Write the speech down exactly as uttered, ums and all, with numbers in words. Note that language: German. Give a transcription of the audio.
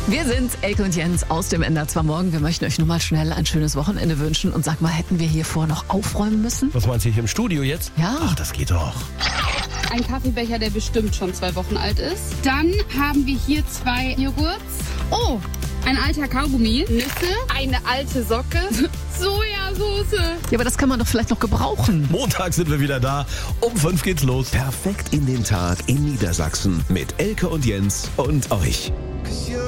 Wir sind Elke und Jens aus dem N D R zwei Morgen. Wir möchten euch nur mal schnell ein schönes Wochenende wünschen. Und sag mal, hätten wir hier vor noch aufräumen müssen? Was meinst du hier im Studio jetzt? Ja. Ach, das geht doch. Ein Kaffeebecher, der bestimmt schon zwei Wochen alt ist. Dann haben wir hier zwei Joghurts. Oh, ein alter Kaugummi. Nüsse. Eine alte Socke. Sojasauce. Ja, aber das kann man doch vielleicht noch gebrauchen. Montag sind wir wieder da. Um fünf geht's los. Perfekt in den Tag in Niedersachsen mit Elke und Jens und euch.